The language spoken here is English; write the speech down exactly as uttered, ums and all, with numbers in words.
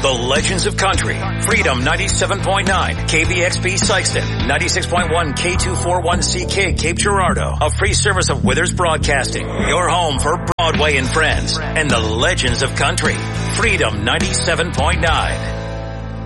The Legends of Country. Freedom ninety-seven point nine, K B X B Sikeston, ninety-six point one K two forty-one C K Cape Girardeau. A free service of Withers Broadcasting. Your home for Broadway and Friends and the Legends of Country. Freedom ninety-seven point nine.